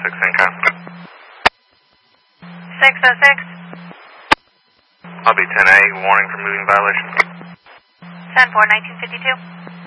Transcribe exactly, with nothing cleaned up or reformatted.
six income. six oh six. I'll be ten A, warning for moving violation. ten four, nineteen fifty-two.